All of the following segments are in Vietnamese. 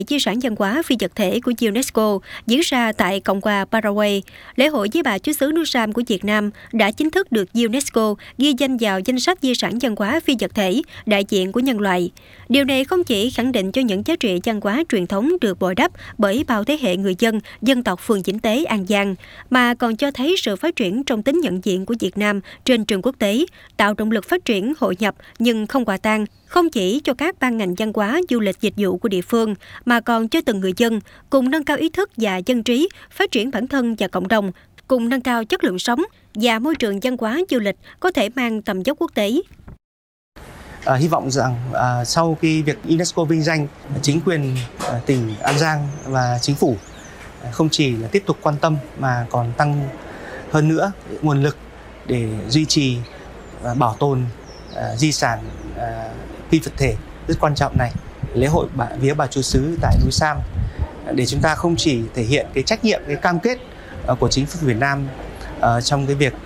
Di sản văn hóa phi vật thể của UNESCO diễn ra tại Cộng hòa Paraguay, lễ hội Vía Bà Chúa xứ núi Sam của Việt Nam đã chính thức được UNESCO ghi danh vào danh sách di sản văn hóa phi vật thể đại diện của nhân loại. Điều này không chỉ khẳng định cho những giá trị văn hóa truyền thống được bồi đắp bởi bao thế hệ người dân, dân tộc phường Vĩnh Tế, An Giang, mà còn cho thấy sự phát triển trong tính nhận diện của Việt Nam trên trường quốc tế, tạo động lực phát triển hội nhập nhưng không hòa tan, không chỉ cho các ban ngành văn hóa, du lịch, dịch vụ của địa phương, mà còn cho từng người dân, cùng nâng cao ý thức và dân trí, phát triển bản thân và cộng đồng, cùng nâng cao chất lượng sống và môi trường văn hóa du lịch có thể mang tầm dốc quốc tế. Hy vọng rằng sau khi việc UNESCO vinh danh, chính quyền tỉnh An Giang và chính phủ không chỉ là tiếp tục quan tâm mà còn tăng hơn nữa nguồn lực để duy trì và bảo tồn di sản phi vật thể rất quan trọng này, lễ hội Vía Bà Chúa xứ tại núi Sam, để chúng ta không chỉ thể hiện cái trách nhiệm, cái cam kết của chính phủ Việt Nam trong cái việc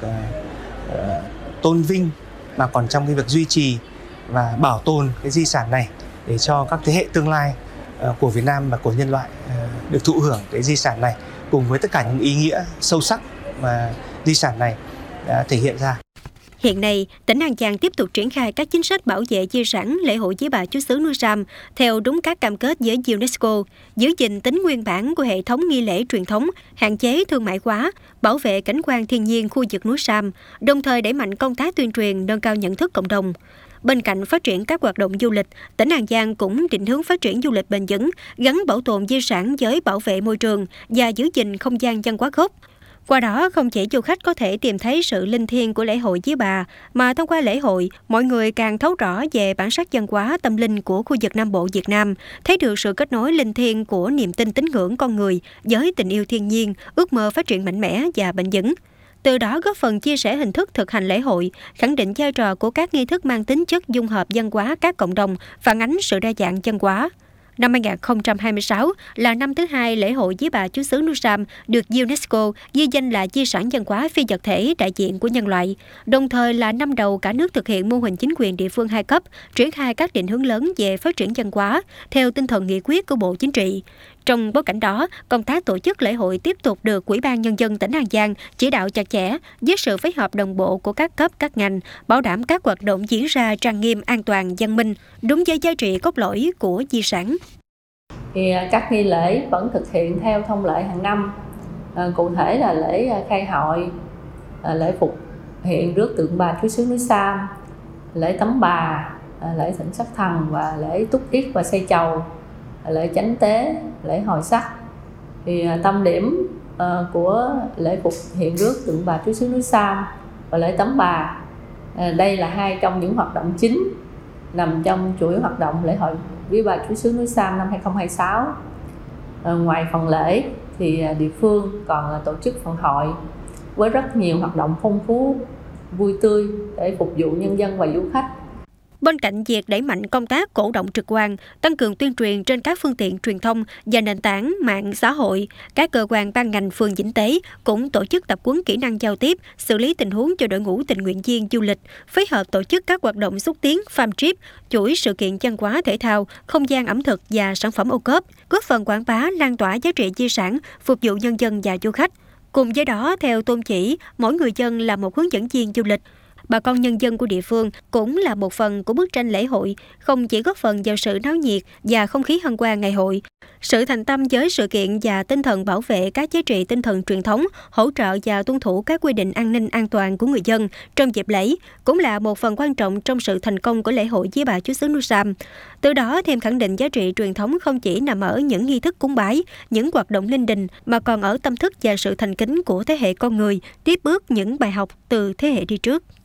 tôn vinh, mà còn trong cái việc duy trì và bảo tồn cái di sản này để cho các thế hệ tương lai của Việt Nam và của nhân loại được thụ hưởng cái di sản này, cùng với tất cả những ý nghĩa sâu sắc mà di sản này đã thể hiện ra. Hiện nay, tỉnh An Giang tiếp tục triển khai các chính sách bảo vệ di sản lễ hội Vía Bà Chúa xứ núi Sam theo đúng các cam kết với UNESCO, giữ gìn tính nguyên bản của hệ thống nghi lễ truyền thống, hạn chế thương mại hóa, bảo vệ cảnh quan thiên nhiên khu vực núi Sam, đồng thời đẩy mạnh công tác tuyên truyền, nâng cao nhận thức cộng đồng. Bên cạnh phát triển các hoạt động du lịch, tỉnh An Giang cũng định hướng phát triển du lịch bền vững, gắn bảo tồn di sản với bảo vệ môi trường và giữ gìn không gian văn hóa gốc. Qua đó, không chỉ du khách có thể tìm thấy sự linh thiêng của lễ hội Vía Bà, mà thông qua lễ hội, mọi người càng thấu rõ về bản sắc văn hóa tâm linh của khu vực Nam Bộ Việt Nam, thấy được sự kết nối linh thiêng của niềm tin tín ngưỡng con người với tình yêu thiên nhiên, ước mơ phát triển mạnh mẽ và bền vững. Từ đó góp phần chia sẻ hình thức thực hành lễ hội, khẳng định vai trò của các nghi thức mang tính chất dung hợp văn hóa các cộng đồng, phản ánh sự đa dạng văn hóa. Năm 2026 là năm thứ hai lễ hội Vía Bà Chúa xứ núi Sam được UNESCO ghi danh là di sản văn hóa phi vật thể đại diện của nhân loại, đồng thời là năm đầu cả nước thực hiện mô hình chính quyền địa phương 2 cấp, triển khai các định hướng lớn về phát triển văn hóa theo tinh thần nghị quyết của Bộ Chính trị. Trong bối cảnh đó, công tác tổ chức lễ hội tiếp tục được Ủy ban Nhân dân tỉnh An Giang chỉ đạo chặt chẽ với sự phối hợp đồng bộ của các cấp, các ngành, bảo đảm các hoạt động diễn ra trang nghiêm, an toàn, văn minh, đúng với giá trị cốt lõi của di sản. Thì các nghi lễ vẫn thực hiện theo thông lệ hàng năm, cụ thể là lễ khai hội, lễ phục hiện rước tượng Bà Chúa xứ núi Sam, lễ tắm bà, lễ thỉnh sắc thần và lễ túc yết và xây chầu, lễ chánh tế, lễ hồi sắc. Thì tâm điểm của lễ phục hiện rước tượng Bà Chúa xứ núi Sam và lễ tắm bà, đây là hai trong những hoạt động chính nằm trong chuỗi hoạt động lễ hội Vía Bà Chúa xứ núi Sam năm 2026. Ngoài phần lễ thì địa phương còn tổ chức phần hội với rất nhiều hoạt động phong phú, vui tươi để phục vụ nhân dân và du khách. Bên cạnh việc đẩy mạnh công tác cổ động trực quan, tăng cường tuyên truyền trên các phương tiện truyền thông và nền tảng mạng xã hội, các cơ quan ban ngành phường Vĩnh Tế cũng tổ chức tập huấn kỹ năng giao tiếp, xử lý tình huống cho đội ngũ tình nguyện viên du lịch, phối hợp tổ chức các hoạt động xúc tiến, farm trip, chuỗi sự kiện văn hóa thể thao, không gian ẩm thực và sản phẩm ô cốp, góp phần quảng bá, lan tỏa giá trị di sản, phục vụ nhân dân và du khách. Cùng với đó, theo tôn chỉ, mỗi người dân là một hướng dẫn viên du lịch. Bà con nhân dân của địa phương cũng là một phần của bức tranh lễ hội, không chỉ góp phần vào sự náo nhiệt và không khí hân hoan ngày hội. Sự thành tâm với sự kiện và tinh thần bảo vệ các giá trị tinh thần truyền thống, hỗ trợ và tuân thủ các quy định an ninh an toàn của người dân trong dịp lễ cũng là một phần quan trọng trong sự thành công của lễ hội Vía Bà Chúa xứ núi Sam. Từ đó thêm khẳng định giá trị truyền thống không chỉ nằm ở những nghi thức cúng bái, những hoạt động linh đình, mà còn ở tâm thức và sự thành kính của thế hệ con người, tiếp bước những bài học từ thế hệ đi trước.